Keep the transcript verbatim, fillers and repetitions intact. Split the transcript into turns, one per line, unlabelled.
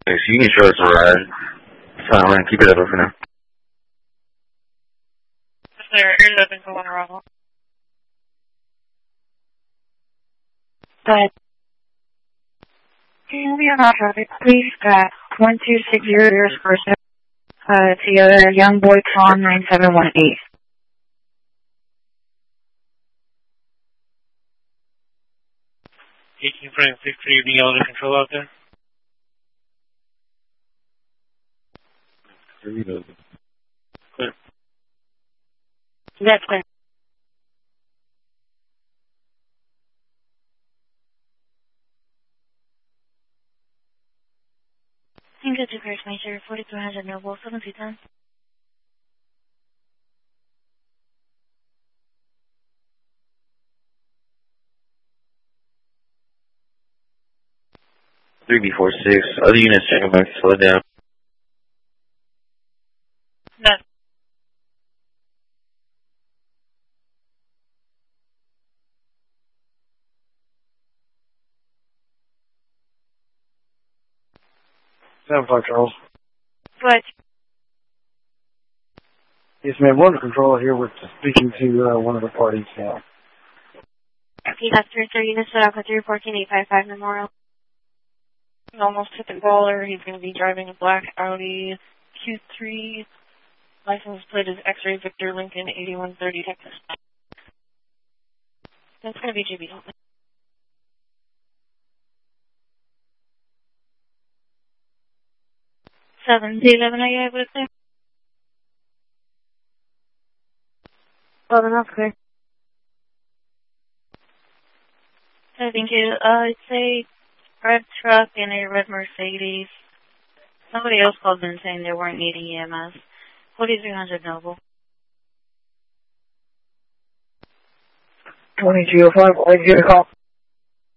Okay, so you can show us a ride. So I'm going to keep it open for now.
There, ears open for one arrival.
But, can we have traffic, please, at one two six zero zero first, uh, to uh, Young Boy Tom nine seven one eight.
eighteen frame six three, being able to control out there. Clear.
That's clear. Thank you to Grace Major, forty-two hundred Noble, seven two ten.
three B four six. Other units checking back. Slow it down.
No.
seven five, Charles.
But,
Yes, ma'am. One control here. We're speaking to uh, one of the parties now.
okay, that's three thirty units set up with three fourteen eight five five Memorial.
Almost hit the baller. He's going to be driving a black Audi Q three. License plate is X-Ray Victor Lincoln eighty-one thirty Texas. That's going to be G B.
seven two eleven, are you able to clear? Well, enough clear. So thank you. Uh, it's a red truck and a red Mercedes. Somebody else called in saying they weren't needing E M S. forty-three hundred Noble.
twenty-two oh five, why did you get a call?